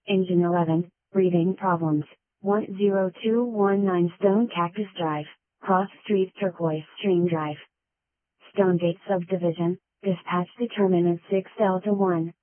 Engine 11, breathing problems, 10219 Stone Cactus Drive, Cross Street Turquoise Stream Drive. Stonegate Subdivision, dispatch determinant 6 Delta 1.